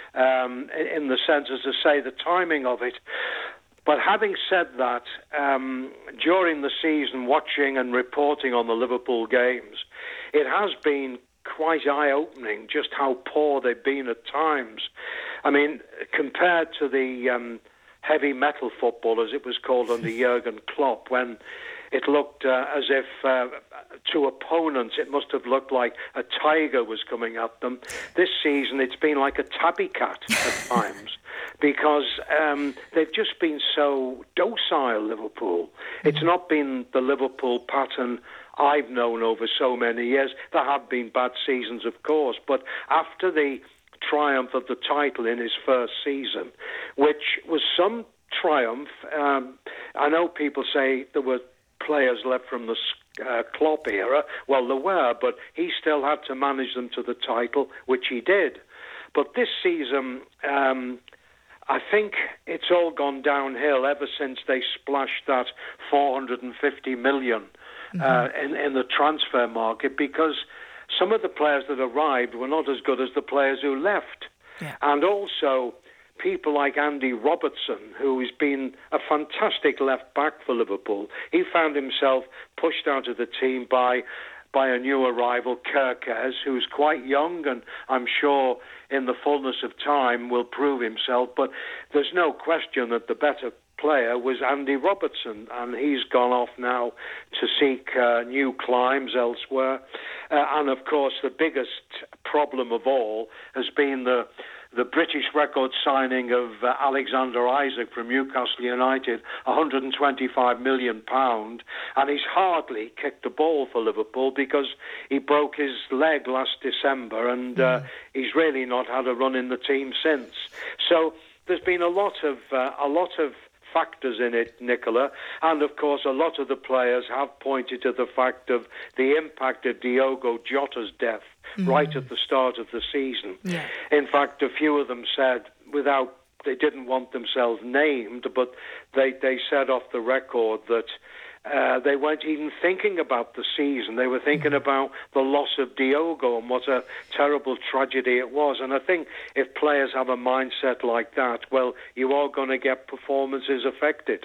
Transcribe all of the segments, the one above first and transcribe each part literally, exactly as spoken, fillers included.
um, in the sense, as I say, the timing of it. But having said that, um, during the season, watching and reporting on the Liverpool games, it has been quite eye-opening just how poor they've been at times. I mean, compared to the um, heavy metal football, as it was called under Jurgen Klopp, when it looked uh, as if uh, to opponents it must have looked like a tiger was coming at them. This season it's been like a tabby cat at times, because um, they've just been so docile, Liverpool. It's not been the Liverpool pattern I've known over so many years. There have been bad seasons, of course, but after the triumph of the title in his first season, which was some triumph, um, I know people say there were players left from the uh, Klopp era. Well, there were, but he still had to manage them to the title, which he did. But this season, um, I think it's all gone downhill ever since they splashed that four hundred fifty million mm-hmm. uh, in, in the transfer market, because some of the players that arrived were not as good as the players who left. Yeah. And also people like Andy Robertson, who has been a fantastic left back for Liverpool. He found himself pushed out of the team by by a new arrival, Kerkez, who's quite young and I'm sure in the fullness of time will prove himself. But there's no question that the better player was Andy Robertson, and he's gone off now to seek uh, new climbs elsewhere. Uh, and of course, the biggest problem of all has been the the British record signing of uh, Alexander Isak from Newcastle United, one hundred twenty-five million pounds, and he's hardly kicked the ball for Liverpool because he broke his leg last December, and uh, mm. he's really not had a run in the team since. So there's been a lot of uh, a lot of factors in it, Nicola, and of course a lot of the players have pointed to the fact of the impact of Diogo Jota's death mm. right at the start of the season. Yeah. In fact, a few of them said, without, they didn't want themselves named, but they, they said off the record that Uh, they weren't even thinking about the season. They were thinking about the loss of Diogo and what a terrible tragedy it was. And I think if players have a mindset like that, well, you are going to get performances affected.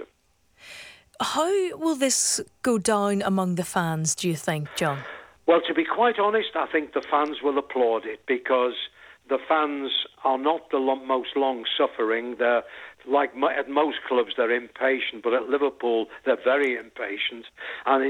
How will this go down among the fans, do you think, John? Well, to be quite honest, I think the fans will applaud it, because the fans are not the lo- most long-suffering. They're like at most clubs, they're impatient, but at Liverpool, they're very impatient. And